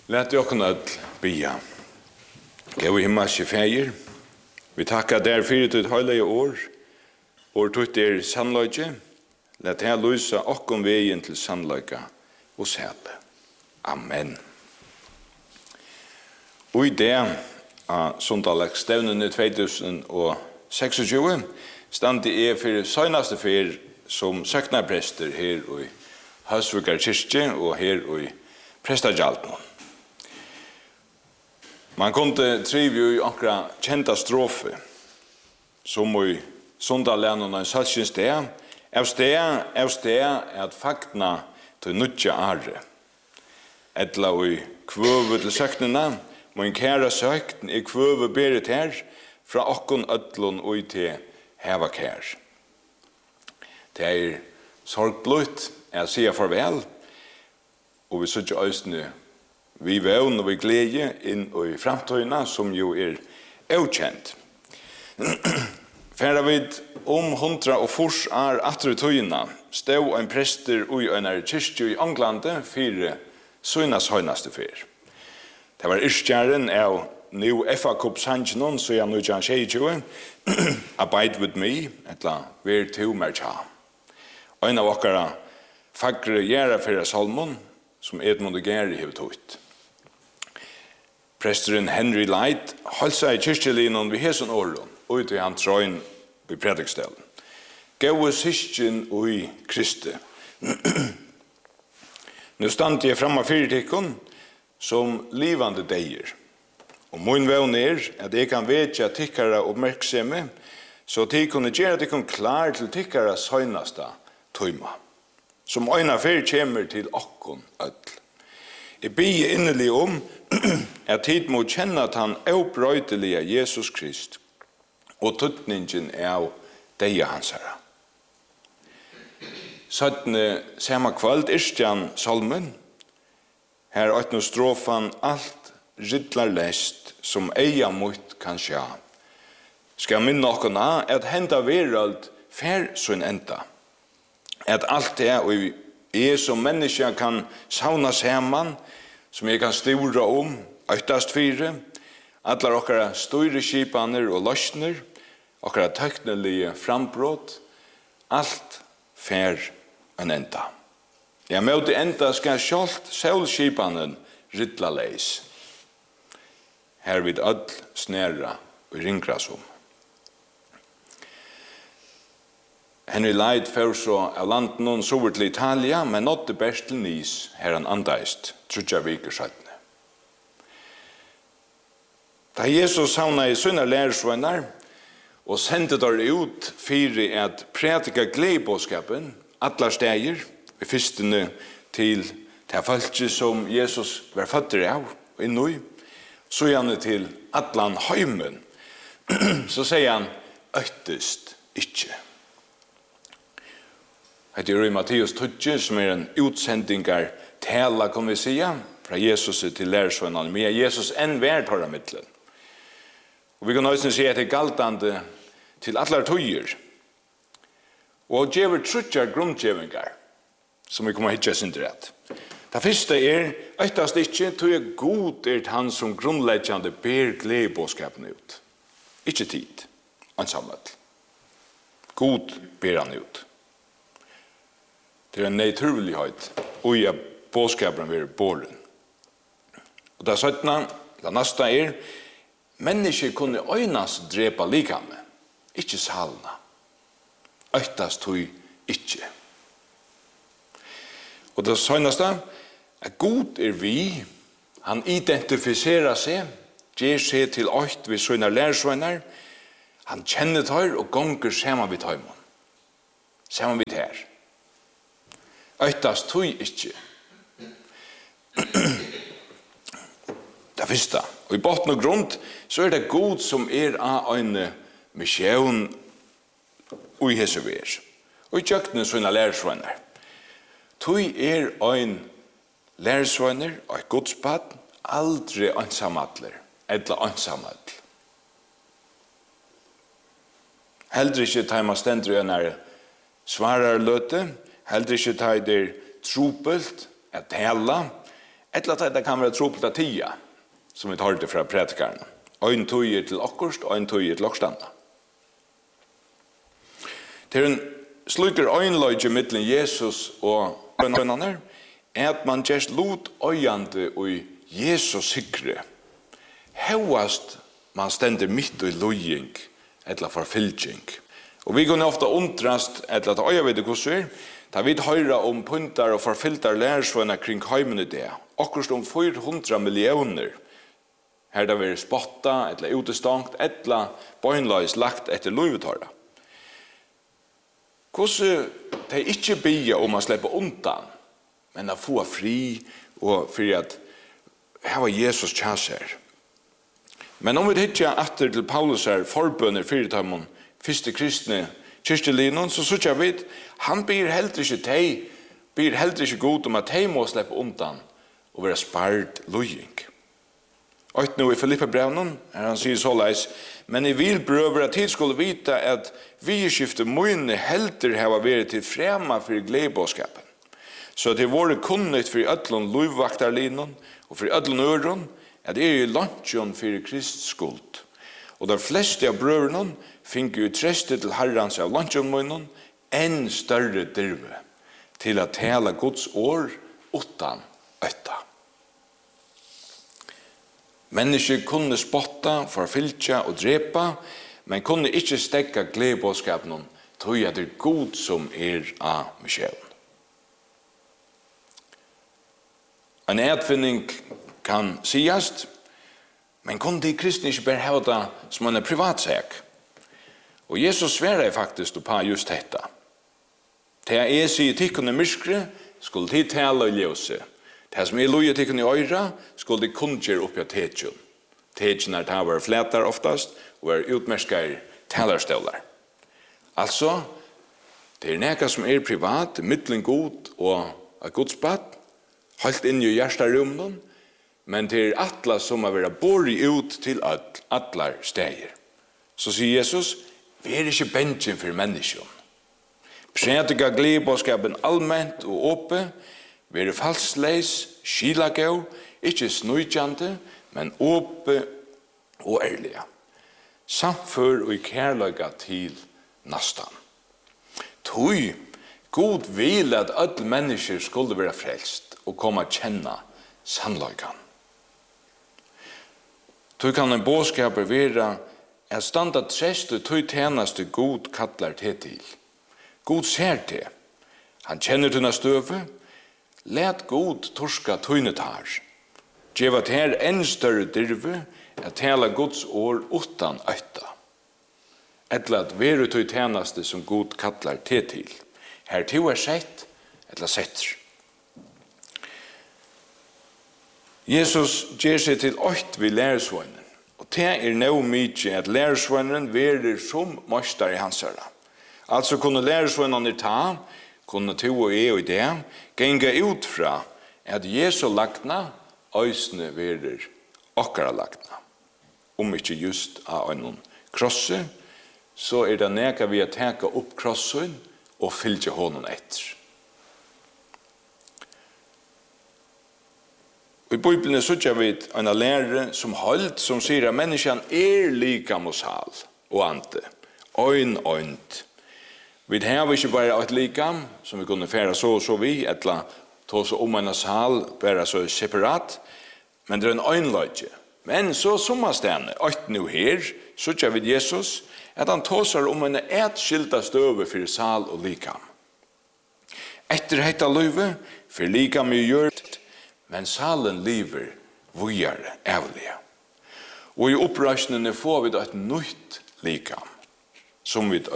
Lät jag kunna bia. Jag vill himmelske fäger. Vi tackar där för ett höjliga år. År tog er sannlöjge. Lät här lysa och om vägen till sannlöjga och säle. Amen. Och i det sondagsstevnen 2026 stand det för senaste för som söknarpräster här i Høsvikar kyrkje och här i Prestajalten. Man kunde triva i akra kända strofer som i sondaglänen en salsins det att faktna till nutja arre. Etla i kvöve till söknena, min kära sökn i kvöve beret her, fra okkon ötlon og til heva kær. Det sorgblutt at sige farvel, og vi søtter østene vi vevn og vi glede inn i framtøyna, som jo ukjent. Færa vid 100 år atre tøyna, stod en prester ui en kyrkje i Anglande fire søgnas høynaste fyr. Det var yrkjæren av nu FA-kupp sannsjonen, så jeg nå kan skje i Abide with me, etla ver to mercha. Og en av okkara fagre gjerra fyrir salmon, som Edmund og Geri hever tått. Presteren Henry Light halsa i kyrkjelinen ved hesen åren, og til han trøyn i predikstelen. Gåe syskjen i Kristi. Nå stand jeg framme fyrtikken som livande deier. Og min vevn at jeg kan vetje tikkara oppmerksemme, så at jeg kunne gjøre at jeg kunne klar til tikkara søgnasta tøyma, som øyna fyr kommer til okkon ødel. Jeg bier innelig om at tid må kjenne at han opprøytelige Jesus Krist, og tøtningen av deia hans herra. 17. samme kveld Irstjan salmen, her 8. strofan alt riddlar lest som eia mot kan sjå. Skal minne okkon at henda verald fer sin enda. At alt det og som menneske kan sauna saman, som jeg kan stora om, øytast fire, allar okkara store skipaner og løsner, okkara tøknelige frambrott, alt fer en enda. Ja, med det enda skal sjalt selvskipanen riddla leis. Her vid öll snæra og ringra som. Henry Light fyrir så av landen og sover til Italia, men nådde best til Nis, her han andeist, trutja viker sattne. Da Jesus savna i sønner lærersvenner, og sendte der ut fyrir at prætika gledbåskapen, atlar steger, i fyrstene til falske som Jesus var føtter av, innui, så gjerne til atlan heimen, så sier han, øytest ikke. Det i Matteus 12, som en utsendingar tala, kan vi säga, fra Jesus til lærersvennene, men Jesus enn vær tar av middelen. Og vi kan også si at det galtande til atlar tøyer, og djever trutjar grunddjevingar, som vi kommer hitja sin rett. Det første øytast ikke, tog jeg god han som grunnleggjande ber gledbåskapen ut. Ikke tid, ansamlet. God ber han ut. Det en naturlighet, og jeg båskapen vil båren. Og det 17, det neste mennesker kunne øynas drepa likame, ikke salna. Øytast tog ikke. Og det søgneste, at god vi, han identifiserer seg, gjør seg til øyt ved sønner lærersvenner, han kjenner tøyr og gonger sammen vid tøymon. Sammen vid her. Øytast tøy ikke. Det første, og i botten og grunn, så det god som av en misjon og i hese ver. Og i kjøkkenen sønner lærersvenner. Tøy ein lærersvenner og et godsbad, aldri ansamadler, eller ansamadler. Heldre ikke taima stendri enn svarar løte, heldre ikke taida trupelt, at tala, Eller at det kan være tropelt av tia, som vi tar det fra predikerne. Ein tøyer til akkurst, og ein tøyer til okkstanda. Det en sluker øynløyge mittlen Jesus og bønner, at man gjerst lot øyande og Jesus sikre. Hevast man stender mitt i løying, etla forfylking. Og vi kunne ofta undrast, etla at øya vet hvordan da vi høyra om puntar og forfyltar lærersvønner kring heimen i det, akkurst 400 millioner, her det vil spotta, etla utestangt, etla bøynløys lagt etter løyvetøyra. Hvordan de ikke bia om å slippe undan, men å få fri og for at her var Jesus kjæser. Men om vi hittar atter til Paulus her forbønner fyrtøymon første kristne kyrkjelinon, så synes jeg vidt, han ber heller ikke god om at de må slippe undan og være spart løying. Og nå i Filippa-brevnen, han sier såleis, men jeg vil brøver at tid skulle vite at vi skifter møyne helter hava vært til frema for gledbåskapen. Så det våre kunnet for ødlån løyvaktarlinon og for ødlån øron, at i lunchen for Krists skuld. Og de fleste av brøverne fikk jo trøste til herrens av lunchen enn større dirve til at tale Guds år utan øtta. Mennesker kunne spotta, forfylkja og drepa, men kunne ikke stekka gledbåskapen tog at det god som av Michelle. En edfinning kan siast, men kunne de kristne ikke bare ha det som en privatsak. Og Jesus sverar faktisk på just dette. Til jeg sier tikkene myskre, skulle de tale og ljøse. Det som loja tikkene i øyra, skulle de kunngjøre oppi av tetjun. Tetjun det var fletar oftast, og var utmerskar talarstøvlar. Altså, det neka som privat, mittlen god og av godsbatt, halt inn i hjertarummen, men det atla som har vært borri ut til atlar steger. Så sier Jesus, vi ikke bensjen for menneskjon. Predika gledbåskapen allmänt og åpe, vi falsleis, skilagau, ikke snøytjande, men åpe og ærlige. Samfør og i kærløyga til nastan. Tøy, god vil at alle mennesker skulle være frelst og komme å kjenne sannløygan. Tøy kan en båskaper være at standa trest og tøy tjeneste god kallar til. God ser til. Han kjenner tunna støve. Let god torska tøynetar. Gjeva til her enn større dirve at tala Guds år utan øyta. Etla at veru tøy tjeneste som god kallar til. Her to sett, etla setter. Jesus gjør seg til øyt ved lærersvønnen. Og det nå mykje at lærersvønnen verer som møster i hans herre. Altså kunne lærersvønnen ta, kunne to og i det, genga ut fra at Jesu lagna øysene verer okkara lagna. Om ikke just av en krosse, så det neka vi å teka opp krossen og fylke honom etter. I Bibelen sutjar vi en lærere som holdt, som sier at menneskene lika mosal og ante, øynt. Vi har ikke bare et likam, som vi kunne fære så vi, etla ta oss om en sal, bare så separat, men det en øynløyge. Men så sommerstene, øyt nu her, sutjar vi Jesus, at han tåsar om en etskilda støve for sal og likam. Etter heita løyve, for likam gjørt, men salen lever vujare ævlige. Og i opprøsnene får vi et nytt likam, som vi